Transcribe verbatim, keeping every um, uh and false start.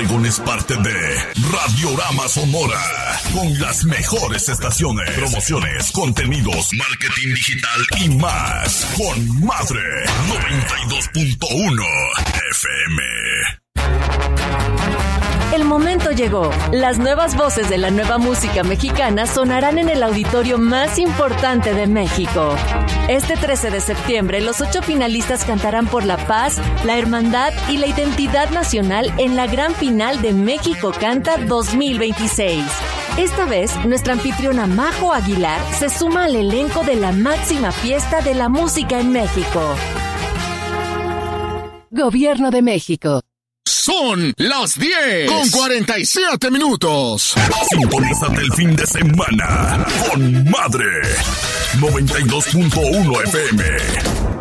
Obregón es parte de Radiorama Sonora, con las mejores estaciones, promociones, contenidos, marketing digital y más. Con Madre noventa y dos punto uno F M. El momento llegó. Las nuevas voces de la nueva música mexicana sonarán en el auditorio más importante de México. Este trece de septiembre, los ocho finalistas cantarán por la paz, la hermandad y la identidad nacional en la gran final de México Canta dos mil veintiséis. Esta vez, nuestra anfitriona Majo Aguilar se suma al elenco de la máxima fiesta de la música en México. Gobierno de México. Son las diez con cuarenta y siete minutos. Sintonízate el fin de semana con Madre noventa y dos punto uno F M.